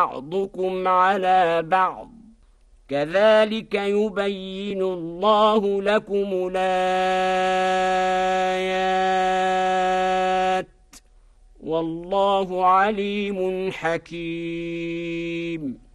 بعضكم على بعض كذلك يبين الله لكم الآيات والله عليم حكيم.